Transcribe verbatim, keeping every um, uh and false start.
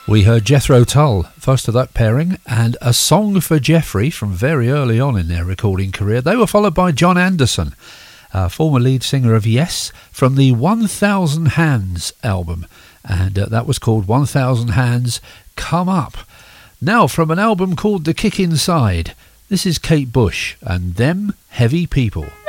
We heard Jethro Tull, first of that pairing, and A Song for Jeffrey from very early on in their recording career. They were followed by John Anderson, uh, former lead singer of Yes, from the one thousand Hands album, and uh, that was called one thousand Hands Come Up. Now, from an album called The Kick Inside, this is Kate Bush and Them Heavy People.